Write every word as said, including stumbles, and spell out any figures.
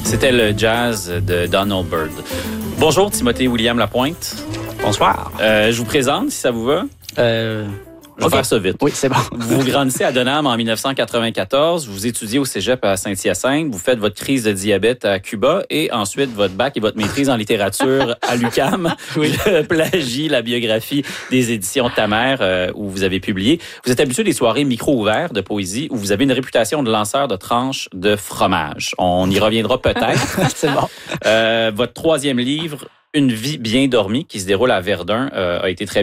C'était le jazz de Donald Byrd. Bonjour, Timothée William Lapointe. Bonsoir. Euh, je vous présente, si ça vous va. Euh... Je vais okay. faire ça vite. Oui, c'est bon. Vous grandissez à Denham en dix-neuf cent quatre-vingt-quatorze, vous étudiez au cégep à Saint-Hyacinthe, vous faites votre crise de diabète à Cuba et ensuite votre bac et votre maîtrise en littérature à l'U Q A M. Oui. Je plagie la biographie des éditions Ta Mère euh, où vous avez publié. Vous êtes habitué des soirées micro ouverts de poésie où vous avez une réputation de lanceur de tranches de fromage. On y reviendra peut-être. C'est bon. Euh, votre troisième livre, Une vie bien dormie, qui se déroule à Verdun, euh, a été très